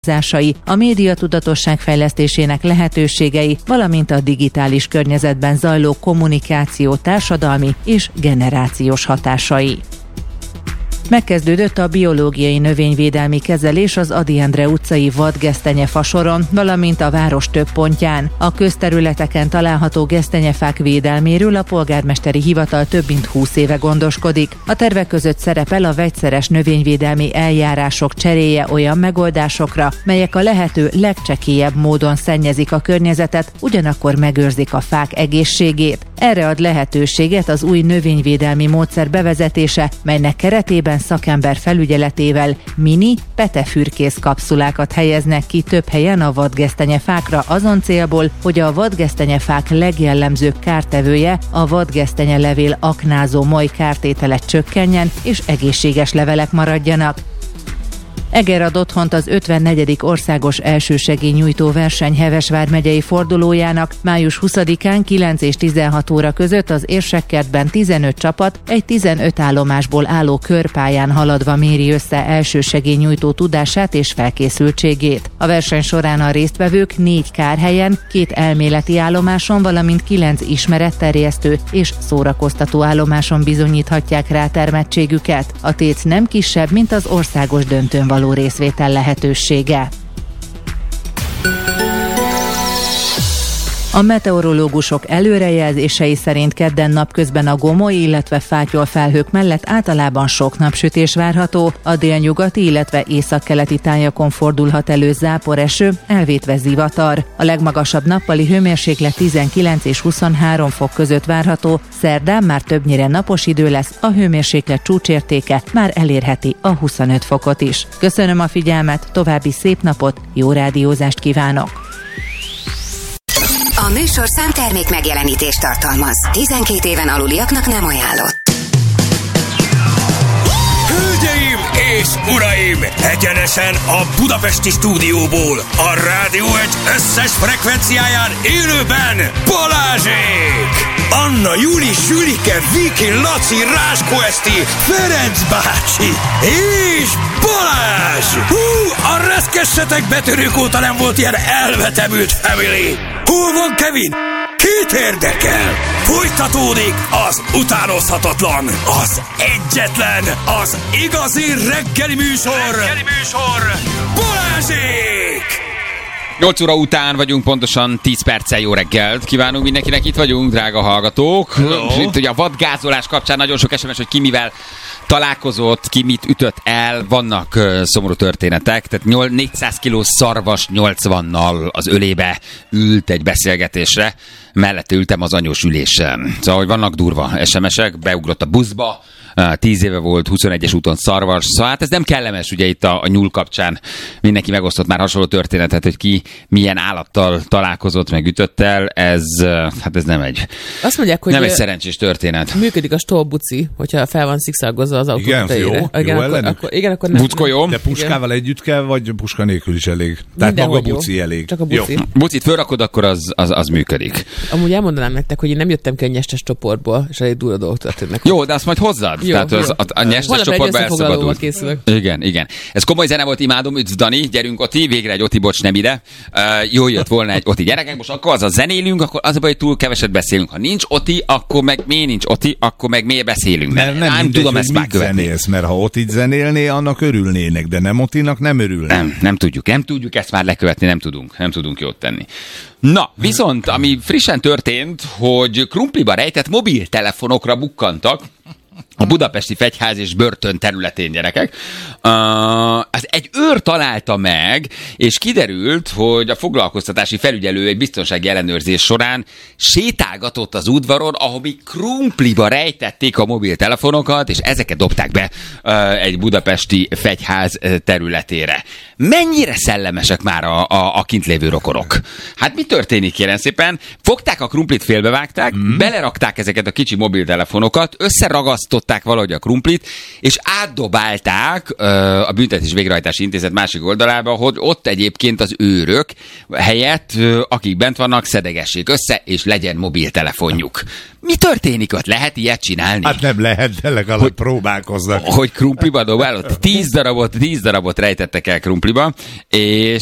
a médiatudatosság fejlesztésének lehetőségei, valamint a digitális környezetben zajló kommunikáció társadalmi és generációs hatásai. Megkezdődött a biológiai növényvédelmi kezelés az Ady Endre utcai vadgesztenyefa soron, valamint a város több pontján. A közterületeken található gesztenyefák védelméről a polgármesteri hivatal több mint 20 éve gondoskodik. A tervek között szerepel a vegyszeres növényvédelmi eljárások cseréje olyan megoldásokra, melyek a lehető legcsekélyebb módon szennyezik a környezetet, ugyanakkor megőrzik a fák egészségét. Erre ad lehetőséget az új növényvédelmi módszer bevezetése, melynek keretében szakember felügyeletével mini petefürkész kapszulákat helyeznek ki több helyen a vadgesztenyefákra azon célból, hogy a vadgesztenyefák legjellemzőbb kártevője, a vadgesztenyelevél aknázó moly kártétele csökkenjen és egészséges levelek maradjanak. Eger ad otthont az 54. országos elsősegélynyújtó verseny Heves vármegyei fordulójának. Május 20-án 9 és 16 óra között az Érsekkertben 15 csapat egy 15 állomásból álló körpályán haladva méri össze elsősegélynyújtó tudását és felkészültségét. A verseny során a résztvevők 4 kárhelyen, 2 elméleti állomáson, valamint 9 ismeretterjesztő és szórakoztató állomáson bizonyíthatják rátermettségüket. A tét nem kisebb, mint az országos döntőn való részvétel lehetősége. A meteorológusok előrejelzései szerint kedden napközben a gomoly, illetve fátyolfelhők mellett általában sok napsütés várható, a délnyugati, illetve északkeleti tájakon fordulhat elő záporeső, elvétve zivatar. A legmagasabb nappali hőmérséklet 19 és 23 fok között várható, szerdán már többnyire napos idő lesz, a hőmérséklet csúcsértéke már elérheti a 25 fokot is. Köszönöm a figyelmet, további szép napot, jó rádiózást kívánok! A műsorszám termék megjelenítést tartalmaz. 12 éven aluliaknak nem ajánlott. Hölgyeim és uraim! Egyenesen a budapesti stúdióból, a Rádió Egy összes frekvenciáján élőben Balázsék! Anna, Juli, Sülike, Viki, Laci, Ráskó Eszti, Ferenc bácsi és Balázs! Hú, a reszkessetek betörők óta nem volt ilyen elvetemült family! Hol van Kevin? Kit érdekel? Folytatódik az utánozhatatlan, az egyetlen, az igazi reggeli műsor Balázsék! 8 óra után vagyunk, pontosan 10 perccel jó reggelt kívánunk mindenkinek, itt vagyunk, drága hallgatók. Itt ugye a vadgázolás kapcsán nagyon sok SMS, hogy ki mivel találkozott, ki mit ütött el, vannak szomorú történetek, tehát 400 kiló szarvas 80-nal az ölébe ült egy beszélgetésre, mellette ültem az anyós ülésen. Szóval, hogy vannak durva SMS-ek, beugrott a buszba, 10 éve volt 21-es úton szarvas, szóval hát ez nem kellemes, ugye itt a nyúl kapcsán mindenki megosztott már hasonló történetet, hogy ki milyen állattal találkozott, meg ütött el, ez nem egy, azt mondják, hogy nem egy szerencsés történet. Működik a stolbuci, hogyha fel van szikszalgozva az autó. Igen, jó ellenük? Akkor nem. Buckó jó? De puskával együtt kell, vagy puska nélkül is elég? Tehát maga a buci elég. Csak a buci. Jó. Bucit fölrakod, akkor az működik. Amúgy elmondanám nektek, hogy én nem jöttem ki a nyestes csoportból, és elég durva dolgok történnek. Jó, de azt majd hozzad. Jó, tehát jó. a nyestes csoportba elszabadult. Igen. Ez komoly zene volt, imádom, üdv Dani, gyerünk Oti, végre egy Oti, bocs, nem ide. Jó jött volna egy Oti. Gyerekek, most akkor az a zenélünk, akkor az a baj, hogy túl keveset beszélünk. Ha nincs Oti, akkor meg miért nincs Oti, akkor meg miért beszélünk. Nem tudom ezt már követni. Zenélsz, mert ha Otit zenélné, annak örülnének, de nem Otinak nem örülnének. Nem tudjuk ezt már lekövetni, nem tudunk jót tenni. Na, viszont, ami frissen történt, hogy krumpliba rejtett mobiltelefonokra bukkantak a budapesti fegyház és börtön területén, gyerekek. Az egy őr találta meg, és kiderült, hogy a foglalkoztatási felügyelő egy biztonsági ellenőrzés során sétálgatott az udvaron, ahol krumpliba rejtették a mobiltelefonokat, és ezeket dobták be egy budapesti fegyház területére. Mennyire szellemesek már a kint lévő rokonok? Hát mi történik, kérem szépen? Fogták a krumplit, félbevágták, belerakták ezeket a kicsi mobiltelefonokat, összeragasztották kinyitották valahogy a krumplit, és átdobálták a Büntetés Végrehajtási Intézet másik oldalába, hogy ott egyébként az őrök helyett, akik bent vannak, szedegessék össze, és legyen mobiltelefonjuk. Mi történik ott? Lehet ilyet csinálni? Hát nem lehet, de legalább próbálkoznak. Hogy krumpliba dobálott? 10 darabot rejtettek el krumpliba, és